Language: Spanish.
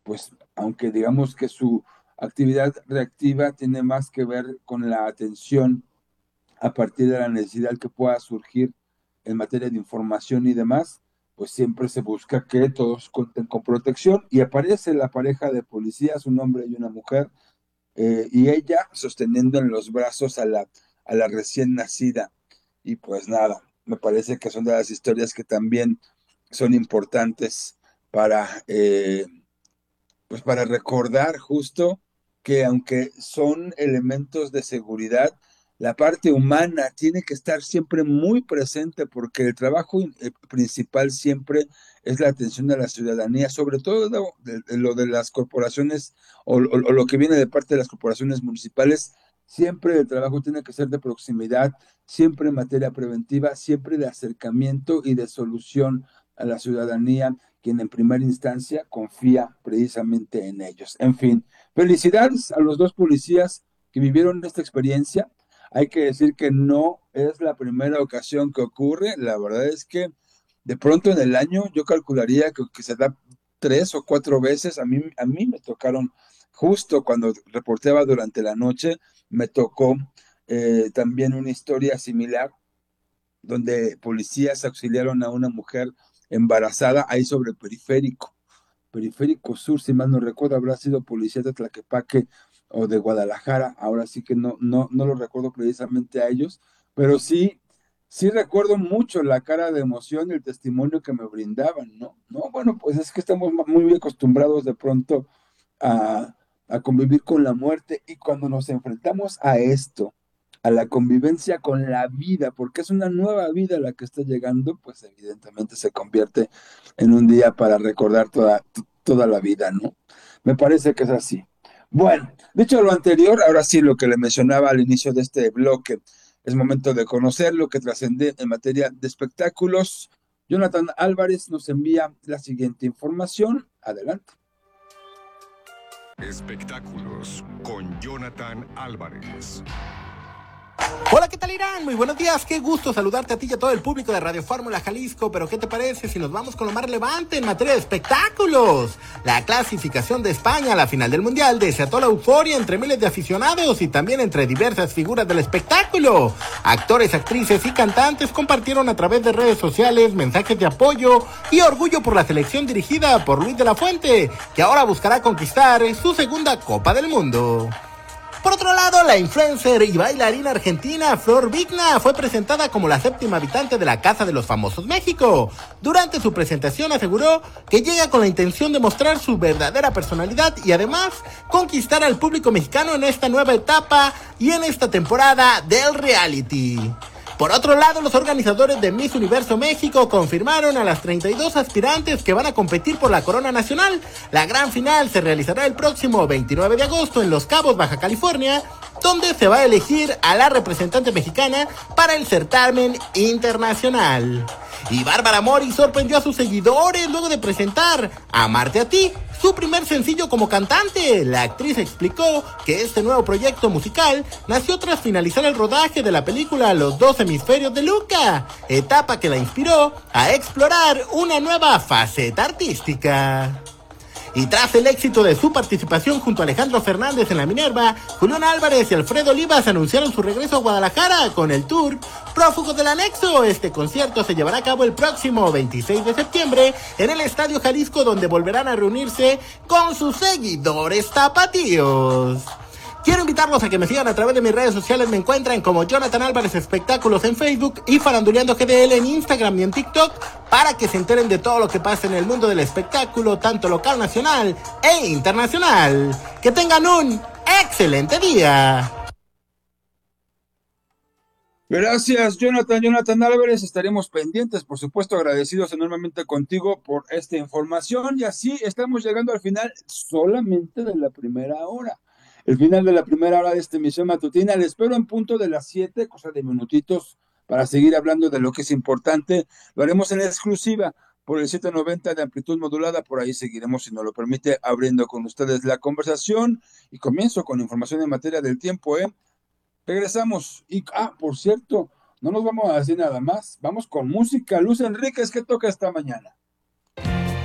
pues aunque digamos que su actividad reactiva tiene más que ver con la atención a partir de la necesidad que pueda surgir en materia de información y demás, pues siempre se busca que todos cuenten con protección y aparece la pareja de policías, un hombre y una mujer, y ella sosteniendo en los brazos a la recién nacida. Y pues nada, me parece que son de las historias que también son importantes para, pues para recordar justo que aunque son elementos de seguridad, la parte humana tiene que estar siempre muy presente porque el trabajo principal siempre es la atención a la ciudadanía, sobre todo lo de las corporaciones o lo que viene de parte de las corporaciones municipales. Siempre el trabajo tiene que ser de proximidad, siempre en materia preventiva, siempre de acercamiento y de solución a la ciudadanía, quien en primera instancia confía precisamente en ellos. En fin, felicidades a los dos policías que vivieron esta experiencia. Hay que decir que no es la primera ocasión que ocurre. La verdad es que de pronto en el año yo calcularía que se da 3 o 4 veces. A mí me tocaron justo cuando reporteaba durante la noche, me tocó también una historia similar donde policías auxiliaron a una mujer embarazada ahí sobre el periférico sur, si mal no recuerdo, habrá sido policía de Tlaquepaque o de Guadalajara, ahora sí que no lo recuerdo precisamente a ellos, pero sí recuerdo mucho la cara de emoción y el testimonio que me brindaban, ¿no? No, bueno, pues es que estamos muy acostumbrados de pronto a convivir con la muerte y cuando nos enfrentamos a esto, a la convivencia con la vida, porque es una nueva vida la que está llegando, pues evidentemente se convierte en un día para recordar toda la vida, ¿no? Me parece que es así. Bueno, dicho lo anterior, ahora sí lo que le mencionaba al inicio de este bloque, es momento de conocer lo que trascende en materia de espectáculos. Jonathan Álvarez nos envía la siguiente información. Adelante. Espectáculos con Jonathan Álvarez. Hola, ¿qué tal, Irán? Muy buenos días, qué gusto saludarte a ti y a todo el público de Radio Fórmula Jalisco, pero ¿qué te parece si nos vamos con lo más relevante en materia de espectáculos? La clasificación de España a la final del Mundial desató la euforia entre miles de aficionados y también entre diversas figuras del espectáculo. Actores, actrices y cantantes compartieron a través de redes sociales mensajes de apoyo y orgullo por la selección dirigida por Luis de la Fuente, que ahora buscará conquistar su segunda Copa del Mundo. Por otro lado, la influencer y bailarina argentina Flor Vigna fue presentada como la séptima habitante de la Casa de los Famosos México. Durante su presentación aseguró que llega con la intención de mostrar su verdadera personalidad y además conquistar al público mexicano en esta nueva etapa y en esta temporada del reality. Por otro lado, los organizadores de Miss Universo México confirmaron a las 32 aspirantes que van a competir por la corona nacional. La gran final se realizará el próximo 29 de agosto en Los Cabos, Baja California, donde se va a elegir a la representante mexicana para el certamen internacional. Y Bárbara Mori sorprendió a sus seguidores luego de presentar Amarte a ti, su primer sencillo como cantante. La actriz explicó que este nuevo proyecto musical nació tras finalizar el rodaje de la película Los dos hemisferios de Luca, etapa que la inspiró a explorar una nueva faceta artística. Y tras el éxito de su participación junto a Alejandro Fernández en La Minerva, Julián Álvarez y Alfredo Olivas anunciaron su regreso a Guadalajara con el tour Prófugos del Anexo. Este concierto se llevará a cabo el próximo 26 de septiembre en el Estadio Jalisco, donde volverán a reunirse con sus seguidores tapatíos. Quiero invitarlos a que me sigan a través de mis redes sociales. Me encuentran como Jonathan Álvarez Espectáculos en Facebook y Faranduleando GDL en Instagram y en TikTok, para que se enteren de todo lo que pasa en el mundo del espectáculo, tanto local, nacional e internacional. Que tengan un excelente día. Gracias, Jonathan Álvarez. Estaremos pendientes, por supuesto, agradecidos enormemente contigo por esta información. Y así estamos llegando al final solamente de la primera hora. El final de la primera hora de esta emisión matutina. Les espero en punto de las 7, cosa de minutitos, para seguir hablando de lo que es importante. Lo haremos en exclusiva por el 790 de amplitud modulada. Por ahí seguiremos, si nos lo permite, abriendo con ustedes la conversación. Y comienzo con información en materia del tiempo, ¿eh? Regresamos. Y, por cierto, no nos vamos a decir nada más. Vamos con música. Luz Enríquez, ¿qué toca esta mañana?